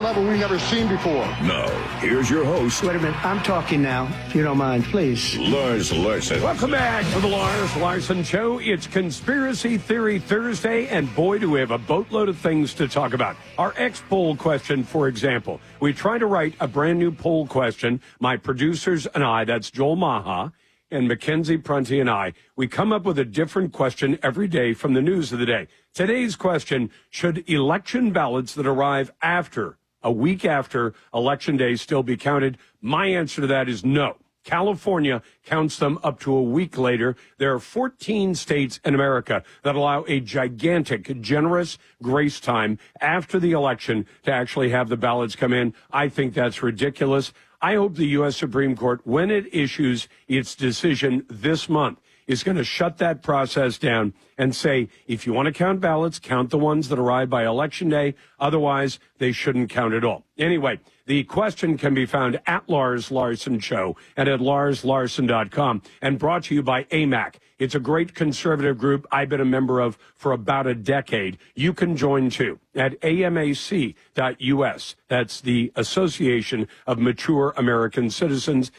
level we've never seen before. Now, here's your host, Wait a minute. I'm talking now, if you don't mind, please. Lars Larson. Welcome back to the Lars Larson Show. It's Conspiracy Theory Thursday, and boy, do we have a boatload of things to talk about. Our X-poll question, for example. We try to write a brand new poll question. My producers and I, that's Joel Maha and Mackenzie Prunty and I, we come up with a different question every day from the news of the day. Today's question, should election ballots that arrive a week after Election Day still be counted? My answer to that is no. California counts them up to a week later. There are 14 states in America that allow a gigantic, generous grace time after the election to actually have the ballots come in. I think that's ridiculous. I hope the U.S. Supreme Court, when it issues its decision this month, is going to shut that process down and say, if you want to count ballots, count the ones that arrive by Election Day. Otherwise, they shouldn't count at all. Anyway, the question can be found at Lars Larson Show and at larslarson.com, and brought to you by AMAC. It's a great conservative group I've been a member of for about a decade. You can join too at amac.us. That's the Association of Mature American Citizens,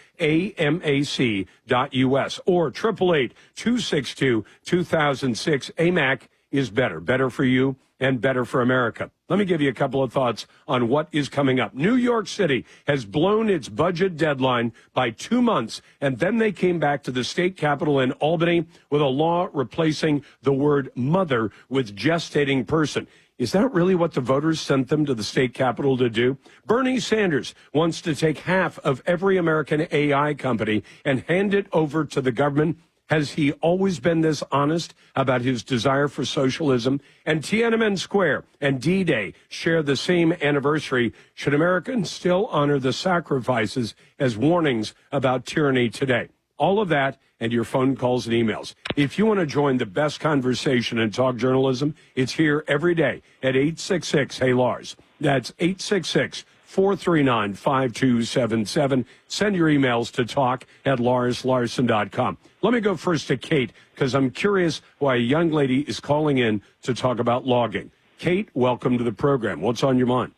amac.us, or 888-262-2006. AMAC is better. Better for you and better for America. Let me give you a couple of thoughts on what is coming up. New York City has blown its budget deadline by 2 months, and then they came back to the state capitol in Albany with a law replacing the word mother with gestating person. Is that really what the voters sent them to the state capitol to do? Bernie Sanders wants to take half of every American AI company and hand it over to the government. Has he always been this honest about his desire for socialism? And Tiananmen Square and D-Day share the same anniversary. Should Americans still honor the sacrifices as warnings about tyranny today? All of that and your phone calls and emails. If you want to join the best conversation in talk journalism, it's here every day at 866-HEY-LARS. That's 866-439-5277. Send your emails to talk@larslarson.com. Let me go first to Kate, because I'm curious why a young lady is calling in to talk about logging. Kate, welcome to the program. What's on your mind?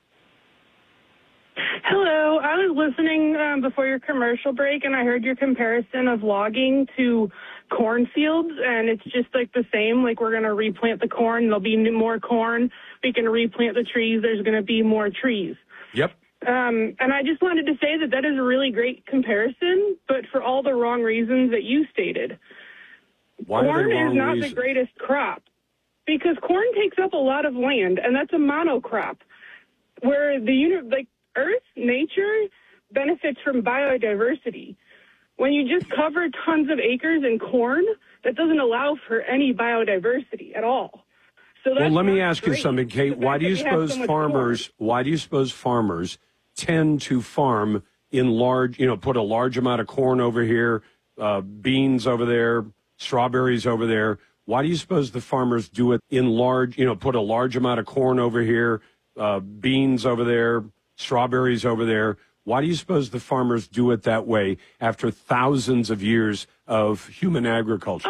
Hello. I was listening before your commercial break, and I heard your comparison of logging to cornfields, and it's just like the same. Like, we're going to replant the corn. There'll be more corn. We can replant the trees. There's going to be more trees. Yep. And I just wanted to say that is a really great comparison, but for all the wrong reasons that you stated. Why corn are they wrong is not reasons? the greatest crop, because corn takes up a lot of land, and that's a monocrop, where Earth, nature, benefits from biodiversity. When you just cover tons of acres in corn, that doesn't allow for any biodiversity at all. So that's well, let me not ask you great. something, Kate. Why do you suppose farmers tend to farm in large, put a large amount of corn over here, beans over there, strawberries over there? Why do you suppose the farmers do it in large, put a large amount of corn over here, beans over there, strawberries over there? Why do you suppose the farmers do it that way after thousands of years of human agriculture?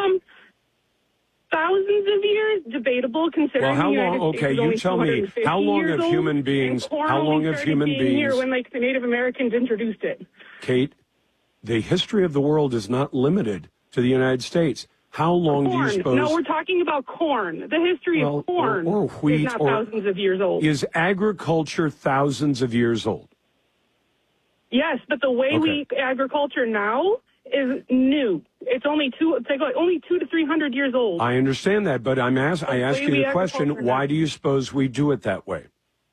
Thousands of years, debatable, considering. Well, how the United long? States Okay, is you only tell me. How long 250 have years human old, beings? and corn How long only have started human being beings? here when the Native Americans introduced it. Kate, the history of the world is not limited to the United States. How long do you suppose? No, we're talking about corn. The history of corn or wheat, is not thousands of years old. Is agriculture thousands of years old? Yes, but the way we agriculture now is new. It's only only 200 to 300 years old. I understand that, but I ask you the question: why do you suppose we do it that way?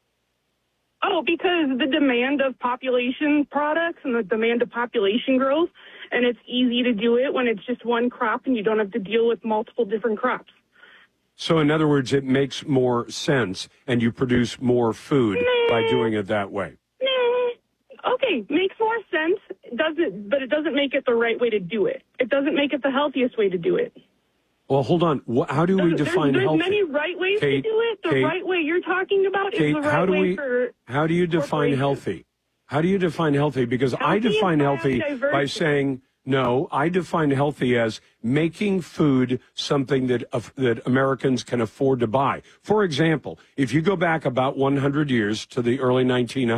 Oh, because the demand of population products and the demand of population growth, and it's easy to do it when it's just one crop and you don't have to deal with multiple different crops. So, in other words, it makes more sense, and you produce more food by doing it that way. Okay, makes more sense, but it doesn't make it the right way to do it. It doesn't make it the healthiest way to do it. Well, hold on. How do we define healthy? There's many right ways to do it. The right way you're talking about is the right way for. How do you define healthy? How do you define healthy? Because I define healthy by saying, no, I define healthy as making food something that Americans can afford to buy. For example, if you go back about 100 years to the early 1900s,